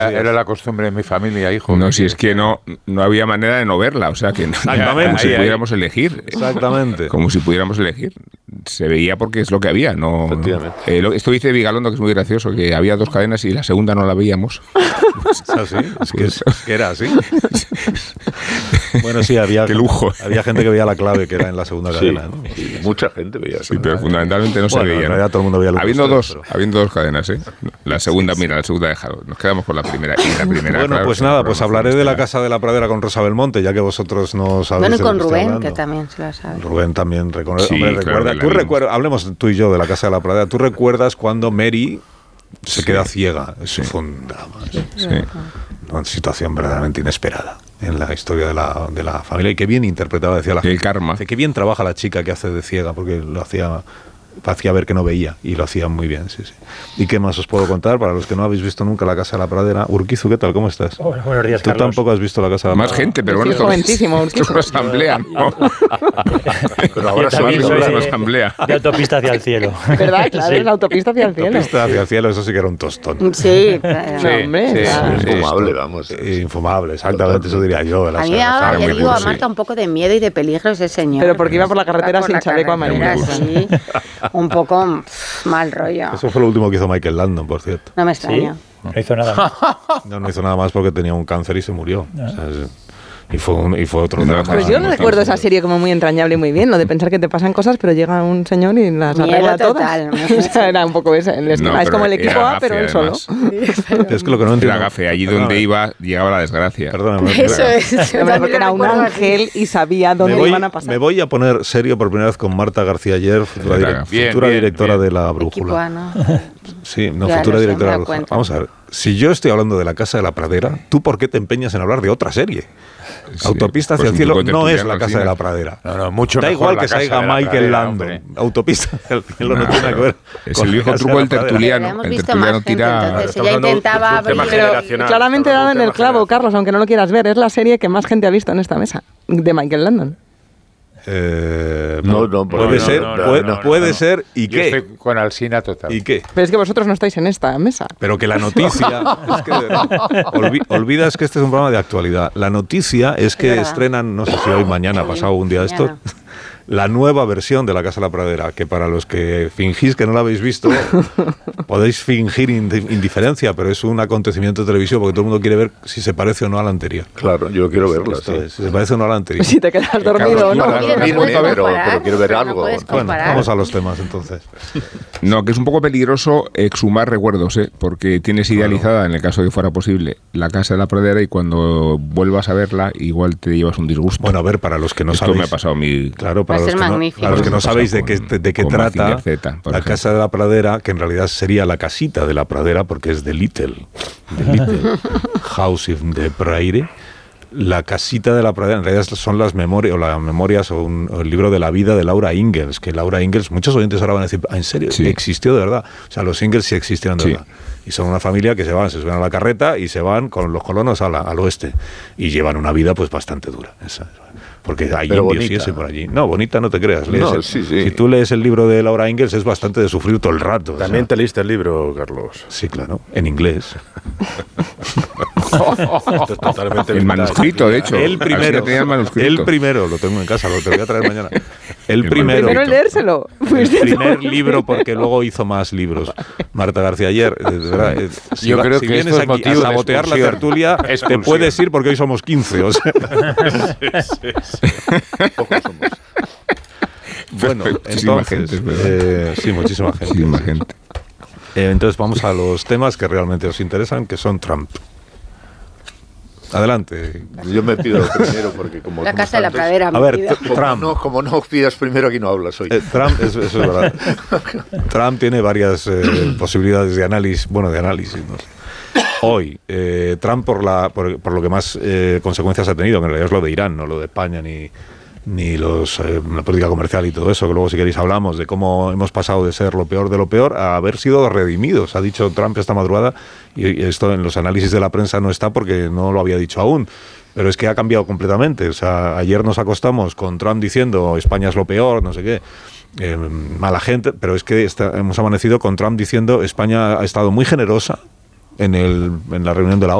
Era la costumbre de mi familia, hijo. No, si es que no había manera de no verla, o sea que no, como si pudiéramos elegir. Exactamente. Como si pudiéramos elegir. Se veía porque es lo que había, no. Efectivamente. Esto dice Vigalondo, que es muy gracioso, que había 2 cadenas y la segunda no la veíamos. ¿Es así? Es que era así. Bueno, sí, había, qué lujo. Había gente que veía la clave, que era en la segunda cadena, ¿no? Sí, mucha gente veía eso. Sí, pero fundamentalmente no se veía. En realidad todo el mundo veía habiendo dos cadenas, ¿eh? La segunda, mira, la segunda dejaron. Nos quedamos con la primera. Y la primera, bueno, claro, pues nada, pues hablaré de la Casa de la Pradera con Rosa Belmonte, ya que vosotros no sabéis. Bueno, y de con lo que estoy Rubén, hablando. que también se la sabe. Rubén también recuerda. Sí, hombre, claro, recuerda. Hablemos tú y yo de la Casa de la Pradera. ¿Tú recuerdas cuando Mary se queda ciega? Eso fue un drama. Sí. Una situación verdaderamente inesperada en la historia de la familia, y qué bien interpretaba, decía la gente. El karma. Qué bien trabaja la chica que hace de ciega, porque lo hacía ver que no veía, y lo hacía muy bien, sí. ¿Y qué más os puedo contar? Para los que no habéis visto nunca la Casa de la Pradera. Urquizu, ¿qué tal? ¿Cómo estás? Hola, buenos días, Tú Carlos. tampoco has visto la Casa de la Pradera. Más gente, pero bueno, Sí, joventísimo, esto es una asamblea, ¿no? Pero ahora Yo también soy soy una asamblea. de autopista hacia el cielo. ¿Verdad? Claro, Sí. es la autopista hacia el cielo. Autopista hacia el cielo, eso sí que era un tostón. Sí, No, hombre, claro. Infumable, vamos. Infumable, exactamente, eso diría yo. a mí ahora muy le digo a duro, Marta un poco de miedo y de peligro ese señor. Pero porque iba por la carretera Iba por sin la chaleco carretera, amarillo. sí, un poco mal rollo. Eso fue lo último que hizo Michael Landon, por cierto. No me Sí, extraña. no hizo nada más. No hizo nada más porque tenía un cáncer y se murió. O sea, y fue otro drama. Pues yo no recuerdo esa serie como muy entrañable y muy bien, lo de pensar que te pasan cosas, pero llega un señor y las Miedo arregla total. todas. O sea, era un poco ese el esquema. No, Es como el pero equipo era A, pero gafe, él solo. además. Es que lo que no entiendo. Era gafe, allí donde iba, llegaba la desgracia. Perdóname. Eso es. Hombre, porque era un ángel y sabía dónde iban a pasar. Me voy a poner serio por primera vez con Marta García Ayer, futura, Bien, directora de La Equipo Brújula. A, ¿no? Sí, no, Ya futura lo sé, directora me de La da Brújula. cuenta. Vamos a ver, si yo estoy hablando de la Casa de la Pradera, ¿tú por qué te empeñas en hablar de otra serie? Sí, Autopista hacia pues el cielo un poco no es tertuliano la al Casa de final. la Pradera. No, mucho Da mejor igual la que Casa salga de la Michael Pradera, Landon. hombre. Autopista hacia el cielo no tiene nada que ver. Es con el la viejo Casa truco de del la Pradera. tertuliano. Hemos El visto tertuliano más gente, tira. entonces Estamos ella hablando intentaba de un tema abrir. generacional. Claramente Estamos daban hablando de un el tema clavo, generacional. Carlos, aunque no lo quieras ver. Es la serie que más gente ha visto en esta mesa, de Michael Landon. Puede ser, ¿y Yo qué? estoy con Alsina total. ¿Y qué? Pero es que vosotros no estáis en esta mesa. Pero que la noticia es que de verdad, olvidas que este es un programa de actualidad. La noticia es que verdad. estrenan, no sé si hoy, mañana, pasado un día de esto, Mañana. la nueva versión de La Casa de la Pradera, que para los que fingís que no la habéis visto, podéis fingir indiferencia, pero es un acontecimiento televisivo porque todo el mundo quiere ver si se parece o no a la anterior. Claro, yo quiero verla. Esto sí. es, si se parece o no a la anterior. Si te quedas dormido o no. Carlos, Mira, no Mira, puedes pero comparar, quiero ver no algo. puedes Bueno, comparar. vamos a los temas entonces. No, que es un poco peligroso exhumar recuerdos, porque tienes idealizada, en el caso de que fuera posible, la Casa de la Pradera y cuando vuelvas a verla, igual te llevas un disgusto. Bueno, a ver, para los que no Esto sabéis. me ha pasado a mí. Claro, Va a ser magnífico. para los que no Me ha pasado sabéis de con- qué con trata Mazinger Z, por la ejemplo. Casa de la Pradera, que en realidad sería la casita de la Pradera, porque es de Little House in the Prairie. La casita de la Pradera, en realidad son las memorias o el libro de la vida de Laura Ingalls, que Laura Ingalls, muchos oyentes ahora van a decir, ¿en serio? Sí. ¿Existió de verdad? O sea, los Ingalls sí existieron de Sí. verdad. Y son una familia que se suben a la carreta y se van con los colonos al oeste. Y llevan una vida pues bastante dura. Porque hay Pero indios y bonita. eso por allí. No, bonita no te creas. No, sí. Si tú lees el libro de Laura Ingalls es bastante de sufrir todo el rato. También te leíste el libro, Carlos. Sí, claro, en inglés. Esto es totalmente El vintage. manuscrito, de hecho. El primero, Alsina tenía el manuscrito. lo tengo en casa, lo te voy a traer mañana. El El primero. Primero leérselo. El primer libro, porque luego hizo más libros. Marta García Ayer, de verdad, Yo creo si que vienes esto es aquí motivo a de sabotear la expulsión. tertulia, te Expulsión. puedes ir porque hoy somos 15. O sea. Pocos somos. Bueno, Muchísima entonces, gente, es verdad. sí, muchísima gente. Muchísima gente. Entonces vamos a los temas que realmente os interesan, que son Trump. Adelante. Yo me pido primero porque como La somos Casa de la tantos, Pradera. A ver, mi vida. Trump. como no pidas primero, aquí no hablas hoy. Trump, eso es verdad. Trump tiene varias posibilidades de análisis, ¿no? Hoy, Trump por lo que más consecuencias ha tenido, que en realidad es lo de Irán, no lo de España ni la política comercial y todo eso, que luego si queréis hablamos de cómo hemos pasado de ser lo peor de lo peor a haber sido redimidos, ha dicho Trump esta madrugada, y esto en los análisis de la prensa no está porque no lo había dicho aún. Pero es que ha cambiado completamente. O sea, ayer nos acostamos con Trump diciendo España es lo peor, no sé qué, mala gente, pero es que hemos amanecido con Trump diciendo España ha estado muy generosa en la reunión de la